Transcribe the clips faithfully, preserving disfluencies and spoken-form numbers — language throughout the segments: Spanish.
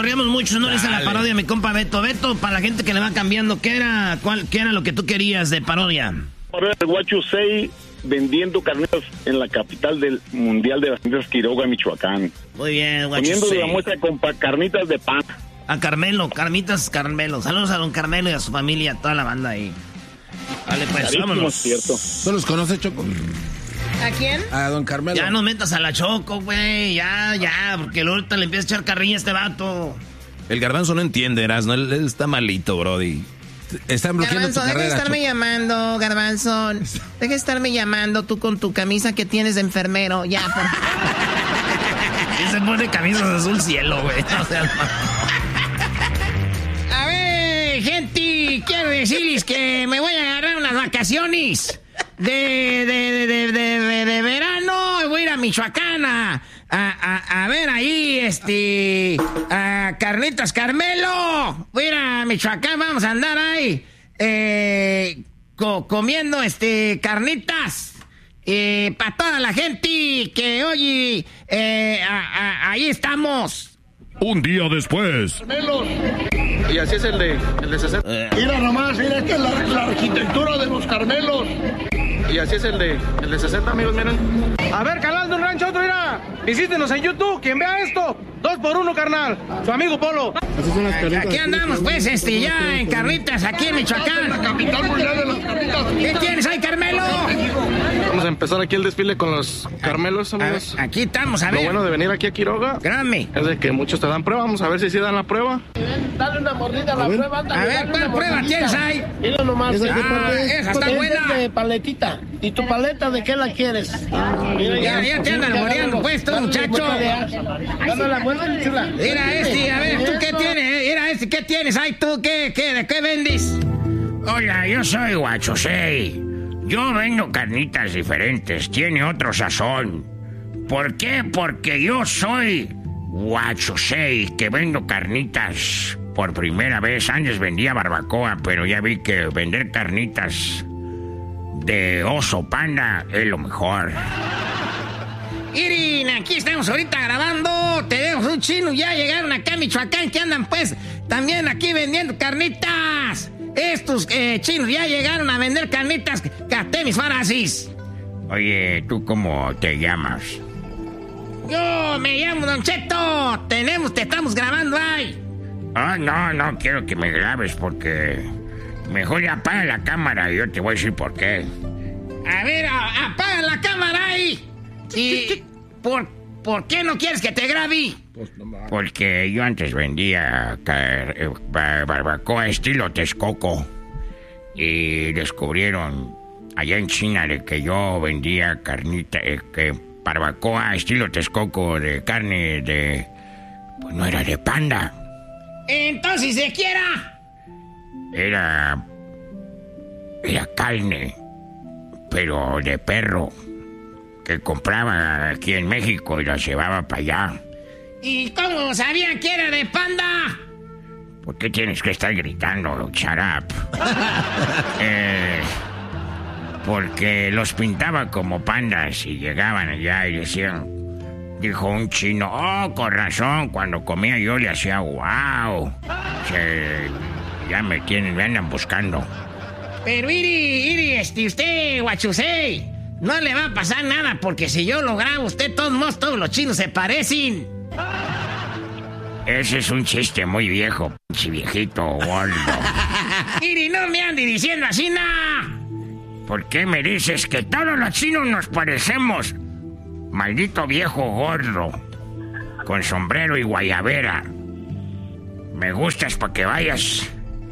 nos riamos mucho, no le hice la parodia a mi compa Beto. Beto, para la gente que le va cambiando, ¿qué era, cuál, qué era lo que tú querías de parodia? Parodia de Huachusei vendiendo carnitas en la capital del Mundial de las Carnitas, Quiroga, Michoacán. Muy bien, Huachusei. Poniendo la muestra con carnitas de pan. A Carmelo, Carmitas Carmelo. Saludos a don Carmelo y a su familia, a toda la banda ahí. Vale, pues Carísimo, vámonos. Cierto. ¿No los conoce, Choco? ¿A quién? A don Carmelo. Ya no metas a la Choco, güey. Ya, ya, porque ahorita le empieza a echar carrilla a este vato. El Garbanzo no entiende, Erasmo. Él, él está malito, brody. Están bloqueando Garbanzo, tu deja de carrera, estarme Choco. llamando, Garbanzo. Deja de estarme llamando tú con tu camisa que tienes de enfermero. Ya, por Y se pone camisas azul cielo, güey. O sea, a ver, gente, quiero decirles que me voy a agarrar unas vacaciones de, de, de, de, de, de, de verano. Voy a ir a Michoacán a, a, a ver ahí, este, a Carnitas Carmelo. Voy a ir a Michoacán, vamos a andar ahí, eh, co- comiendo, este, carnitas. Eh, para toda la gente que oye, eh, a, a, ahí estamos. Un día después. Y así es el de, el de sesenta. Mira nomás, mira, esta es la, la arquitectura de los Carmelos. Y así es el de, el de sesenta, amigos, miren. A ver, canal de un rancho, otro, mira. Visítenos en YouTube. Quien vea esto, dos por uno, carnal. Su amigo Polo. Aquí andamos, pues, este, ya en Carnitas, aquí en Michoacán. La capital mundial de las carnitas. ¿Qué tienes ahí, Carmelo? Vamos a empezar aquí el desfile con los Carmelos, amigos. Aquí estamos, a Lo ver. bueno de venir aquí a Quiroga Grame. es de que muchos te dan prueba. Vamos a ver si sí dan la prueba. Dale una mordida a la prueba. ándale, A ver, dale ¿cuál una prueba mordidita. tienes ahí? Mira nomás. ¿Esa qué parte es? Esa está Esa buena. es de paletita. ¿Y tu paleta de qué la quieres? Mira, Ya, ya te andan moreando, pues, tú, muchacho. Dale la buena, chula. Mira este, a ver, ¿tú qué tienes? Mira este, ¿qué tienes? Ay, ¿tú qué, qué, de qué vendes? Hola, yo soy Huachusei. Yo vendo carnitas diferentes, tiene otro sazón. ¿Por qué? Porque yo soy Huachusei, que vendo carnitas por primera vez. Antes vendía barbacoa, pero ya vi que vender carnitas de oso panda es lo mejor. Irin, aquí estamos ahorita grabando. Tenemos un chino, ya llegaron acá a Michoacán, que andan pues también aquí vendiendo carnitas. Estos eh, chinos ya llegaron a vender carnitas. Caté mis farasis. Oye, ¿tú cómo te llamas? Yo me llamo Don Cheto. Tenemos, te estamos grabando ahí. Ah, no, no quiero que me grabes porque mejor ya apaga la cámara y yo te voy a decir por qué. A ver, a- apaga la cámara ahí. ¿Y por, por qué no quieres que te grabe? Porque yo antes vendía car- eh, ba- barbacoa estilo Texcoco y descubrieron allá en China de que yo vendía carnita, eh, que barbacoa estilo Texcoco de carne de... pues no era de panda, Entonces, ¿de qué era? era... era carne, pero de perro, que compraba aquí en México y la llevaba para allá. ¿Y cómo sabían que era de panda? ¿Por qué tienes que estar gritando, shut up? eh, porque los pintaba como pandas y llegaban allá y decían... Dijo un chino, oh, con razón, cuando comía yo le hacía wow. Se, ya me tienen, me andan buscando. Pero Iri, Iri, este, usted, Huachusei, no le va a pasar nada, porque si yo lo grabo, usted, todos modos, todos los chinos se parecen. Ese es un chiste muy viejo, pinche viejito gordo. Iri, no me ande diciendo así, nada. ¿Por qué me dices que todos los chinos nos parecemos? Maldito viejo gordo, con sombrero y guayabera. Me gustas para que vayas.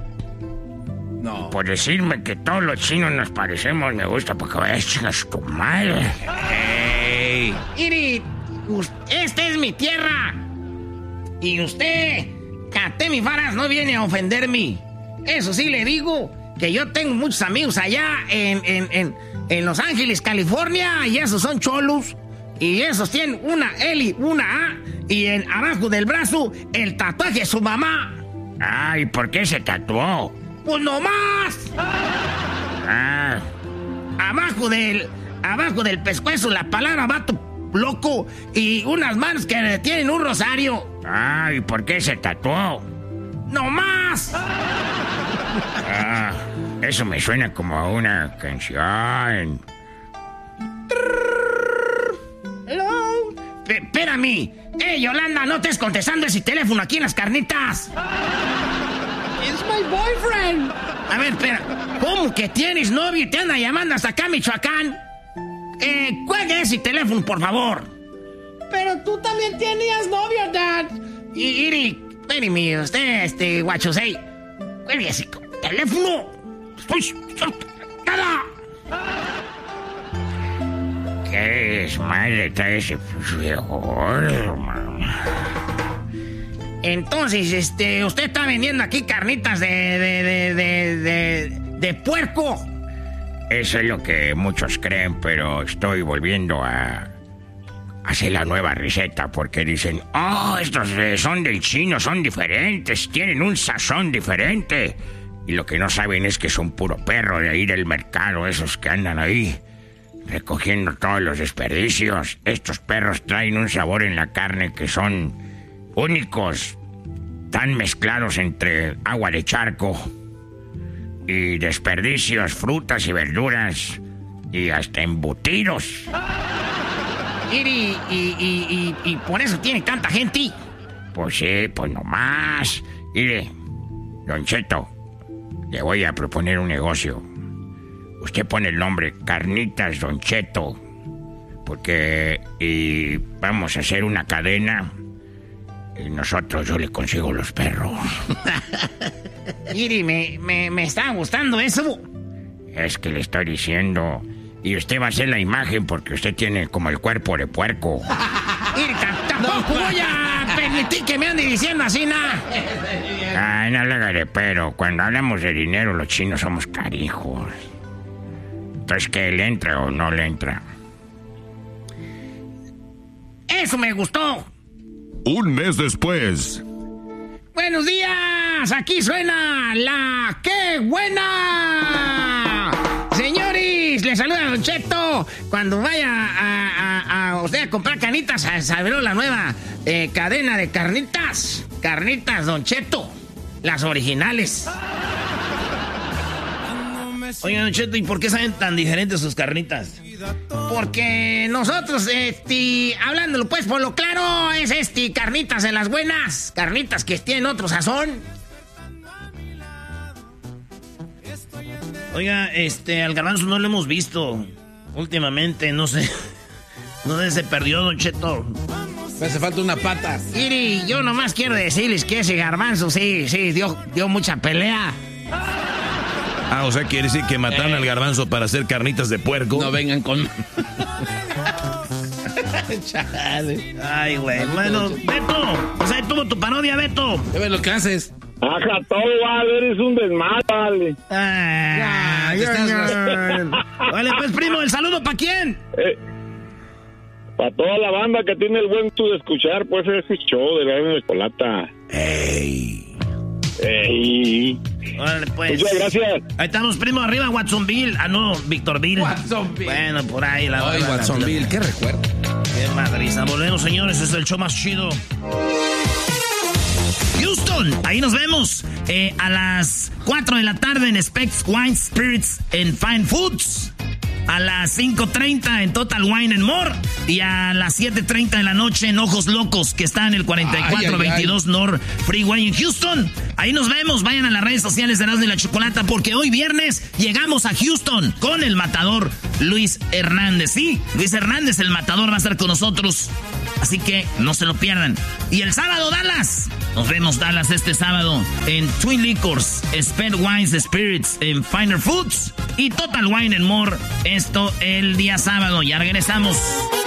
No. Por decirme que todos los chinos nos parecemos, me gusta para que vayas, chingas tu madre. Hey. Iri, us- esta es mi tierra. Y usted, Katemi Faras, no viene a ofenderme. Eso sí le digo, que yo tengo muchos amigos allá en, en, en, en Los Ángeles, California, y esos son cholos. Y esos tienen una L y una A, y en abajo del brazo el tatuaje de su mamá. Ay, ¿por qué se tatuó? ¡Pues no más! Ah, Abajo del, abajo del pescuezo la palabra vato loco y unas manos que tienen un rosario. Ay, ¿por qué se tatuó? ¡No más! Ah, eso me suena como a una canción. Hello. P- espérame. ¡Eh, Yolanda, no estés contestando ese teléfono aquí en las carnitas! It's my boyfriend. A ver, espera. ¿Cómo que tienes novio y te anda llamando hasta acá, Michoacán? Eh, cuelgue ese teléfono, por favor. Pero tú también tenías novio, Dad. Y, Iri, espérame, usted, este, guachosei. Cuelgue ese teléfono. Estoy... ¡Nada! ¿Qué es madre trae ese viejo, hermano? Entonces, este, usted está vendiendo aquí carnitas de, de, de, de, de, de puerco. Eso es lo que muchos creen, pero estoy volviendo a hacer la nueva receta porque dicen, oh, estos eh, son del chino, son diferentes, tienen un sazón diferente. Y lo que no saben es que son puro perro de ahí del mercado, esos que andan ahí recogiendo todos los desperdicios. Estos perros traen un sabor en la carne que son únicos, tan mezclados entre agua de charco y desperdicios, frutas y verduras y hasta embutidos. Iri, y, y, y, y por eso tiene tanta gente. Pues sí, pues nomás. Mire, Don Cheto, le voy a proponer un negocio. Usted pone el nombre Carnitas Don Cheto, porque y vamos a hacer una cadena y nosotros yo le consigo los perros. Iri, me, me, me está gustando eso. Es que le estoy diciendo. Y usted va a hacer la imagen porque usted tiene como el cuerpo de puerco. Iri, t- tampoco voy a permitir que me ande diciendo así, nada. Ay, no le haga pero cuando hablamos de dinero los chinos somos carijos. Entonces, ¿qué le entra o no le entra? Eso me gustó. Un mes después. Buenos días, aquí suena la ¡Qué buena! Señores, les saluda Don Cheto. Cuando vaya a, a, a usted a comprar carnitas, se abrió la nueva eh, cadena de carnitas. Carnitas Don Cheto, las originales. Oigan, Don Cheto, ¿y por qué saben tan diferentes sus carnitas? Porque nosotros, este, hablándolo pues por lo claro, es este, carnitas de las buenas, carnitas que tienen otro sazón. Oiga, este, al garbanzo no lo hemos visto últimamente, no sé. No sé, se perdió, Don Cheto. Me hace falta una pata. Iri, yo nomás quiero decirles que ese garbanzo sí, sí, dio, dio mucha pelea. Ah, o sea, quiere decir que mataron eh. al garbanzo para hacer carnitas de puerco. No vengan con... Ay, güey. Bueno, Beto, o sea, tuvo tu parodia, Beto. ¿Qué ves lo que haces? Ajá, todo vale, eres un desmadre, vale. Ah, ya, estás... Vale, pues, primo, ¿el saludo para quién? Eh, para toda la banda que tiene el buen gusto de escuchar, pues, ese show de la de Chocolata. ¡Ey! ¡Ey! Vale, pues. Muchas gracias. Ahí estamos, primo, arriba, Watsonville. Ah, no, Victorville. Watsonville. Bueno, por ahí la Ay, Watsonville, qué recuerdo. Qué madriza. Volvemos, señores, es el show más chido. Houston, ahí nos vemos eh, a las cuatro de la tarde en Specs Wine Spirits and Fine Foods. A las cinco treinta en Total Wine and More. Y a las siete treinta de la noche en Ojos Locos, que está en el cuarenta y cuatro veintidós North Freeway en Houston. Ahí nos vemos. Vayan a las redes sociales de Erasmo y la Chocolata, porque hoy viernes llegamos a Houston con el matador Luis Hernández. Sí, Luis Hernández, el matador, va a estar con nosotros. Así que no se lo pierdan. Y el sábado, Dallas. Nos vemos, Dallas, este sábado en Twin Liquors, Sped Wines Spirits en Finer Foods y Total Wine and More. Esto el día sábado. Ya regresamos.